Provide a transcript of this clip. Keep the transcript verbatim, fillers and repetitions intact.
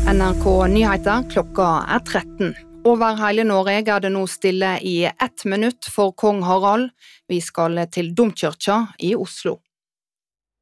N R K Nyheter, klokka er tretten. Over hele Norge er det nå stille i ett minutt for kong Harald. Vi skal til Domkirka i Oslo.